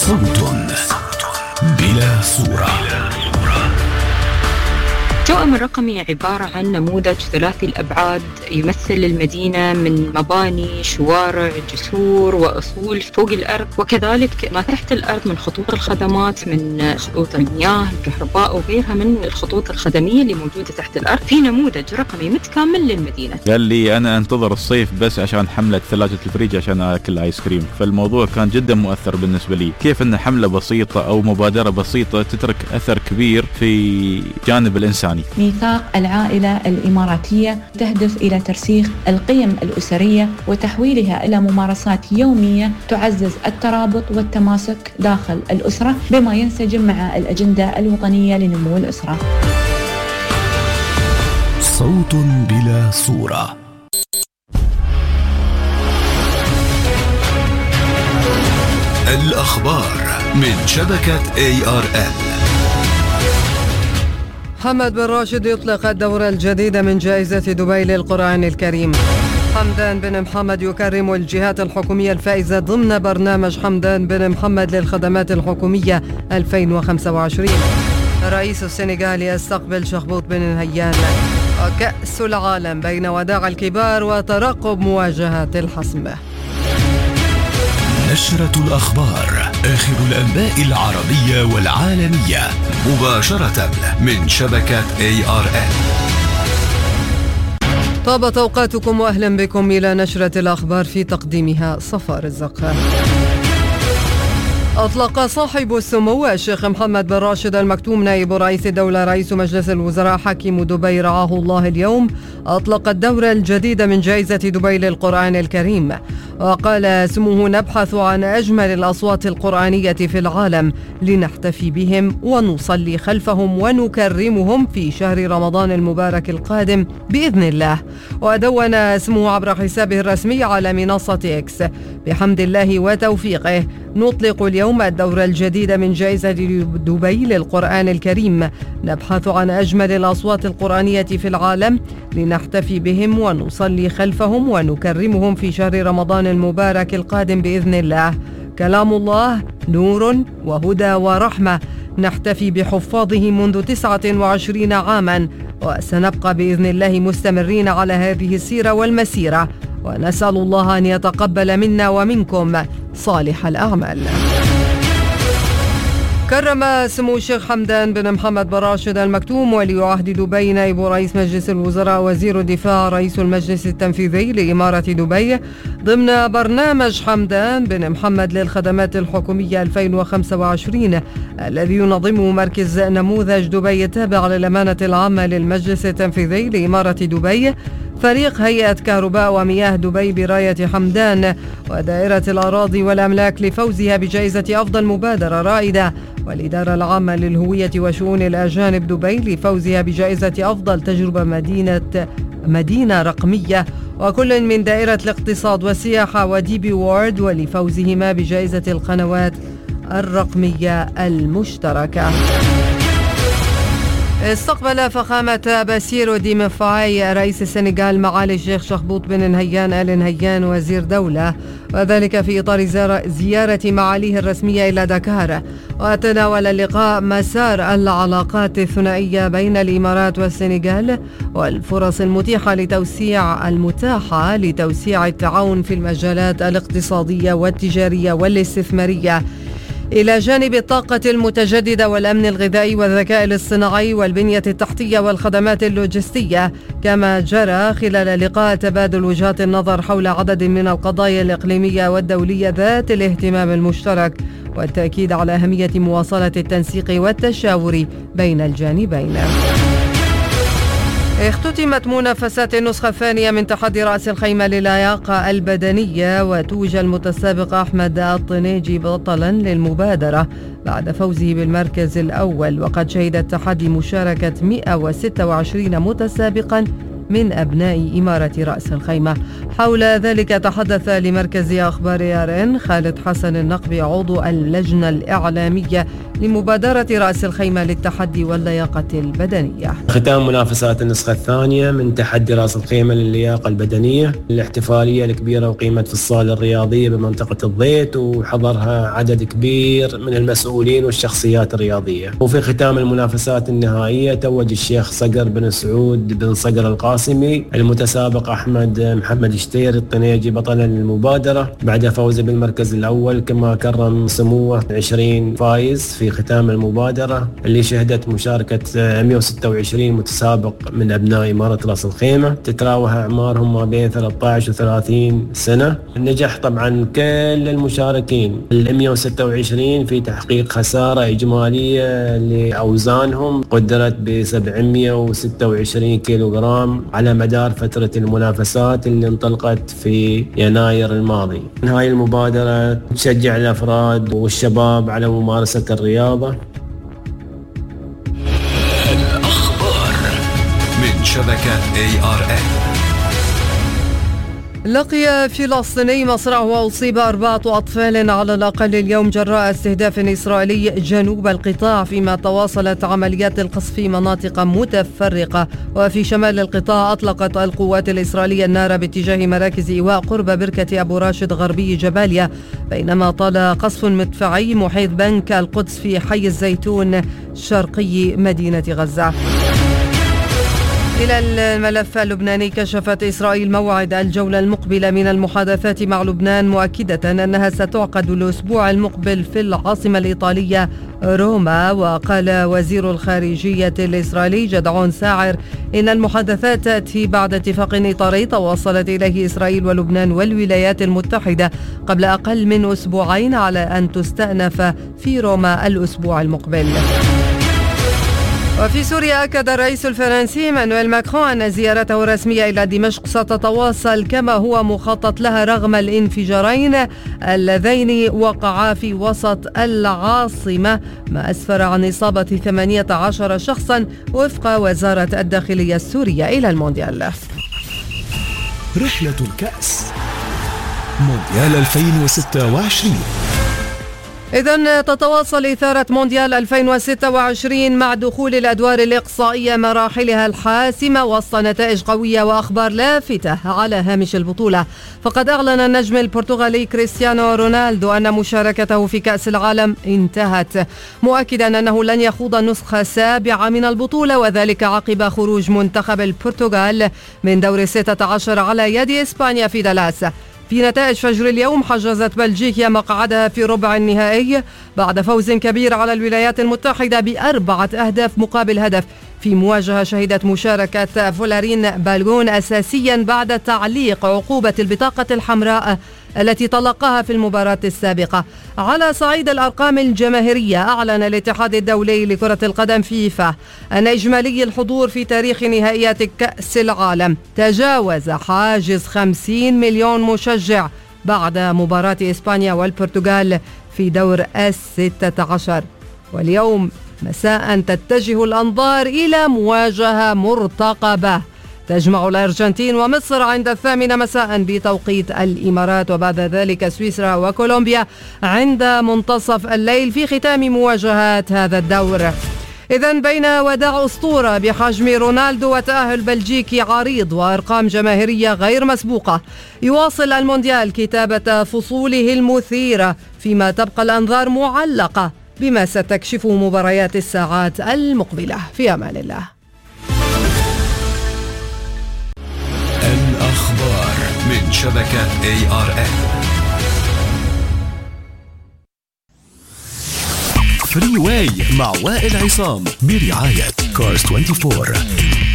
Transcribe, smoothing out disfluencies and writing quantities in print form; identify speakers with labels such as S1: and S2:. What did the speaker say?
S1: صوت بلا صورة.
S2: التوأم الرقمي عبارة عن نموذج ثلاثي الأبعاد يمثل المدينة من مباني، شوارع، جسور وأصول فوق الأرض، وكذلك ما تحت الأرض من خطوط الخدمات، من خطوط المياه، الكهرباء وغيرها من الخطوط الخدمية اللي موجودة تحت الأرض، في نموذج رقمي متكامل للمدينة.
S3: قال لي أنا أنتظر الصيف بس عشان حملة ثلاجة الفريج عشان أكل آيس كريم، فالموضوع كان جدا مؤثر بالنسبة لي. كيف أن حملة بسيطة أو مبادرة بسيطة تترك أثر كبير في جانب الإنساني.
S4: ميثاق العائلة الإماراتية تهدف إلى ترسيخ القيم الأسرية وتحويلها إلى ممارسات يومية تعزز الترابط والتماسك داخل الأسرة، بما ينسجم مع الأجندة الوطنية لنمو الأسرة.
S1: صوت بلا صورة. الأخبار من شبكة ARN.
S5: محمد بن راشد يطلق الدورة الجديدة من جائزة دبي للقرآن الكريم. حمدان بن محمد يكرم الجهات الحكومية الفائزة ضمن برنامج حمدان بن محمد للخدمات الحكومية 2025. رئيس السنغال يستقبل شخبوط بن نهيان. وكأس العالم بين وداع الكبار وترقب مواجهات الحسم.
S1: نشرة الأخبار، آخر الأنباء العربية والعالمية، مباشرة من شبكة ARN.
S5: طابت أوقاتكم وأهلا بكم إلى نشرة الأخبار، في تقديمها صفاء رزق. أطلق صاحب السمو الشيخ محمد بن راشد المكتوم نائب رئيس الدولة رئيس مجلس الوزراء حكيم دبي رعاه الله اليوم، أطلق الدورة الجديدة من جائزة دبي للقرآن الكريم. وقال سموه: نبحث عن أجمل الأصوات القرآنية في العالم لنحتفي بهم ونصلي خلفهم ونكرمهم في شهر رمضان المبارك القادم بإذن الله. ودون سموه عبر حسابه الرسمي على منصة إكس: بحمد الله وتوفيقه نطلق اليوم الدورة الجديدة من جائزة دبي للقرآن الكريم، نبحث عن أجمل الأصوات القرآنية في العالم لنحتفي بهم ونصلي خلفهم ونكرمهم في شهر رمضان المبارك القادم بإذن الله. كلام الله نور وهدى ورحمة، نحتفي بحفاظه منذ 29 عاما، وسنبقى بإذن الله مستمرين على هذه السيرة والمسيرة، ونسأل الله أن يتقبل منا ومنكم صالح الأعمال. كرم سمو الشيخ حمدان بن محمد بن راشد المكتوم ولي عهد دبي نائب رئيس مجلس الوزراء وزير الدفاع رئيس المجلس التنفيذي لإمارة دبي ضمن برنامج حمدان بن محمد للخدمات الحكومية 2025 الذي ينظمه مركز نموذج دبي التابع للأمانة العامة للمجلس التنفيذي لإمارة دبي، فريق هيئة كهرباء ومياه دبي براية حمدان، ودائرة الأراضي والأملاك لفوزها بجائزة أفضل مبادرة رائدة، والإدارة العامة للهوية وشؤون الأجانب دبي لفوزها بجائزة أفضل تجربة مدينة رقمية، وكل من دائرة الاقتصاد والسياحة ودي بي وورد ولفوزهما بجائزة القنوات الرقمية المشتركة. استقبل فخامة باسيرو ديمفاي رئيس السنغال معالي الشيخ شخبوط بن نهيان آل نهيان وزير دولة، وذلك في إطار زيارة معاليه الرسمية إلى دكار. وتناول اللقاء مسار العلاقات الثنائية بين الإمارات والسنغال والفرص المتاحة لتوسيع التعاون في المجالات الاقتصادية والتجارية والاستثمارية، إلى جانب الطاقة المتجددة والأمن الغذائي والذكاء الاصطناعي والبنية التحتية والخدمات اللوجستية. كما جرى خلال اللقاء تبادل وجهات النظر حول عدد من القضايا الإقليمية والدولية ذات الاهتمام المشترك، والتأكيد على أهمية مواصلة التنسيق والتشاور بين الجانبين. اختتمت منافسات النسخة الثانية من تحدي رأس الخيمة للياقة البدنية، وتوج المتسابق أحمد الطنيجي بطلا للمبادرة بعد فوزه بالمركز الأول. وقد شهد التحدي مشاركة 126 متسابقا من أبناء إمارة رأس الخيمة. حول ذلك تحدث لمركز أخبار ARN خالد حسن النقبي عضو اللجنة الإعلامية لمبادرة رأس الخيمة للتحدي واللياقة البدنية.
S6: ختام منافسات النسخة الثانية من تحدي رأس الخيمة للياقة البدنية، الاحتفالية الكبيرة وقيمت في الصالة الرياضية بمنطقة الضيت، وحضرها عدد كبير من المسؤولين والشخصيات الرياضية. وفي ختام المنافسات النهائية توج الشيخ صقر بن سعود بن صقر القاسمي المتسابق أحمد محمد شتير الطنيجي بطلا للمبادرة بعد فوزه بالمركز الأول، كما كرم سموه 20 فايز في ختام المبادرة اللي شهدت مشاركة 126 متسابق من أبناء إمارة رأس الخيمة تتراوح أعمارهم ما بين 13 و 30 سنة. نجح طبعا كل المشاركين 126 في تحقيق خسارة إجمالية لأوزانهم قدرت ب 726 كيلوغرام على مدار فترة المنافسات اللي انطلقت في يناير الماضي. هاي المبادرة تشجع الأفراد والشباب على ممارسة الرياضة.
S1: الأخبار من شبكة ARN.
S5: لقي فلسطيني مصرع وأصيب 4 أطفال على الأقل اليوم جراء استهداف إسرائيلي جنوب القطاع، فيما تواصلت عمليات القصف في مناطق متفرقة. وفي شمال القطاع أطلقت القوات الإسرائيلية النار باتجاه مراكز إيواء قرب بركة أبو راشد غربي جباليا، بينما طال قصف مدفعي محيط بنك القدس في حي الزيتون شرقي مدينة غزة. إلى الملف اللبناني، كشفت إسرائيل موعد الجولة المقبلة من المحادثات مع لبنان، مؤكدة أنها ستعقد الأسبوع المقبل في العاصمة الإيطالية روما. وقال وزير الخارجية الإسرائيلي جدعون ساعر إن المحادثات تأتي بعد اتفاق إطاري توصلت إليه إسرائيل ولبنان والولايات المتحدة قبل أقل من أسبوعين على أن تستأنف في روما الأسبوع المقبل. وفي سوريا أكد الرئيس الفرنسي إيمانويل ماكرون أن زيارته الرسمية إلى دمشق ستتواصل كما هو مخطط لها رغم الانفجارين اللذين وقعا في وسط العاصمة، ما أسفر عن إصابة 18 شخصا وفق وزارة الداخلية السورية. إلى المونديال.
S1: رحلة الكأس مونديال 2026.
S5: إذن تتواصل إثارة مونديال 2026 مع دخول الأدوار الإقصائية مراحلها الحاسمة وسط نتائج قوية وأخبار لافتة على هامش البطولة. فقد أعلن النجم البرتغالي كريستيانو رونالدو أن مشاركته في كأس العالم انتهت، مؤكدا أنه لن يخوض نسخة 7 من البطولة، وذلك عقب خروج منتخب البرتغال من دور 16 على يد إسبانيا في دالاس. في نتائج فجر اليوم، حجزت بلجيكا مقعدها في ربع النهائي بعد فوز كبير على الولايات المتحدة ب4 أهداف مقابل هدف في مواجهة شهدت مشاركة فولارين بالغون أساسيا بعد تعليق عقوبة البطاقة الحمراء التي تلقاها في المباراة السابقة. على صعيد الأرقام الجماهيرية، أعلن الاتحاد الدولي لكرة القدم فيفا أن إجمالي الحضور في تاريخ نهائيات كأس العالم تجاوز حاجز 50 مليون مشجع بعد مباراة إسبانيا والبرتغال في دور 16. واليوم مساء تتجه الأنظار إلى مواجهة مرتقبة تجمع الأرجنتين ومصر عند 8 مساء بتوقيت الإمارات، وبعد ذلك سويسرا وكولومبيا عند منتصف الليل في ختام مواجهات هذا الدور. إذن بين وداع أسطورة بحجم رونالدو وتأهل بلجيكي عريض وأرقام جماهيرية غير مسبوقة، يواصل المونديال كتابة فصوله المثيرة فيما تبقى الأنظار معلقة بما ستكشفه مباريات الساعات المقبلة. في أمان الله.
S1: الأخبار من شبكة ARN. فري واي مع وائل عصام برعاية كارز 24.